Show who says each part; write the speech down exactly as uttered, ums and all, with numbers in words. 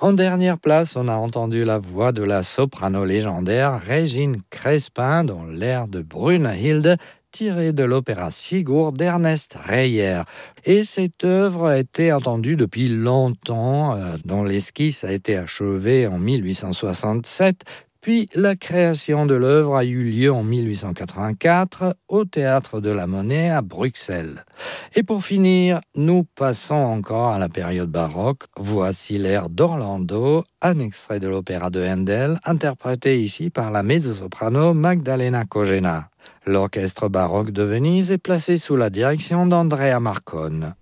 Speaker 1: En dernière place, on a entendu la voix de la soprano légendaire Régine Crespin dans l'air de Brunhilde, tiré de l'opéra Sigurd d'Ernest Reyer. Et cette œuvre a été entendue depuis longtemps, euh, dont l'esquisse a été achevée en mille huit cent soixante-sept, puis la création de l'œuvre a eu lieu en mille huit cent quatre-vingt-quatre au Théâtre de la Monnaie à Bruxelles. Et pour finir, nous passons encore à la période baroque. Voici l'air d'Orlando, un extrait de l'opéra de Handel, interprété ici par la mezzo-soprano Magdalena Kojena. L'orchestre baroque de Venise est placé sous la direction d'Andrea Marcone.